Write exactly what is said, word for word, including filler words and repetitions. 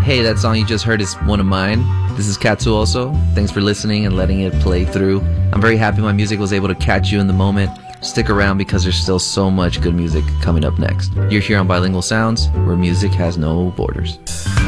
Hey, that song you just heard is one of mine. This is Katsu also. Thanks for listening and letting it play through. I'm very happy my music was able to catch you in the moment. Stick around because there's still so much good music coming up next. You're here on Bilingual Sounds, where music has no borders.